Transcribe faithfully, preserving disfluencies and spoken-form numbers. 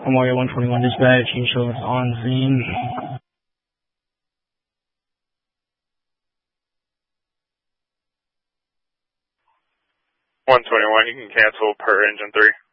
Memorial one twenty-one dispatch, insurance on scene. one twenty-one, you can cancel per engine three.